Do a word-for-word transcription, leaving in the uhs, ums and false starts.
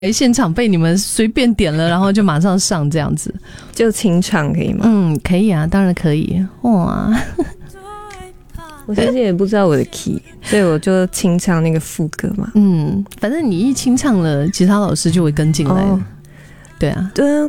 现场被你们随便点了，然后就马上上这样子， 就清唱可以吗？ 嗯，可以啊，当然可以。哇， 我其实也不知道我的 key， 所以我就清唱那个副歌嘛。 嗯，反正你一清唱了，其他老师就会跟进来了。哦，对啊， 对，